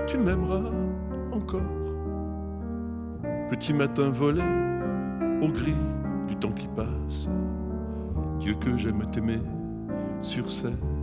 tu m'aimeras encore. Petit matin volé au gris du temps qui passe, Dieu que j'aime t'aimer sur cette